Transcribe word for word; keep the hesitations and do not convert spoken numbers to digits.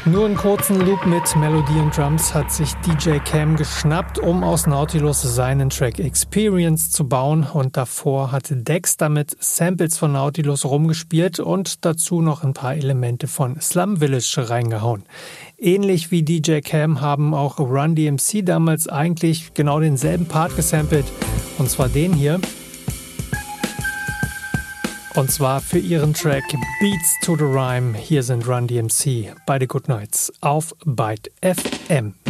Nur einen kurzen Loop mit Melodie und Drums hat sich D J Cam geschnappt, um aus Nautilus seinen Track Experience zu bauen. Und davor hat Dexter mit Samples von Nautilus rumgespielt und dazu noch ein paar Elemente von Slum Village reingehauen. Ähnlich wie D J Cam haben auch Run D M C damals eigentlich genau denselben Part gesampelt. Und zwar den hier. Und zwar für ihren Track Beats to the Rhyme. Hier sind Run D M C bei The Good Nights auf Byte F M.